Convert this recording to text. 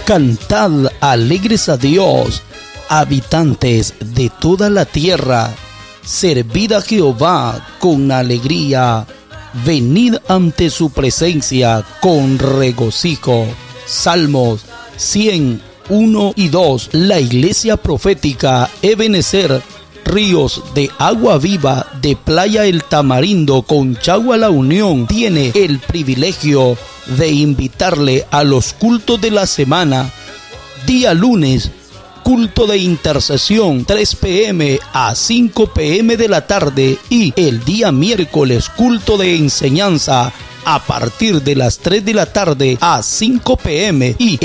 Cantad alegres a Dios, habitantes de toda la tierra. Servid a Jehová con alegría. Venid ante su presencia con regocijo. Salmos 101 y 2. La Iglesia Profética Ebenezer, Ríos de Agua Viva de Playa El Tamarindo, Conchagua La Unión, tiene el privilegio de invitarle a los cultos de la semana. Día lunes, culto de intercesión 3 p.m. a 5 p.m. de la tarde, y el día miércoles, culto de enseñanza a partir de las 3 de la tarde a 5 p.m. y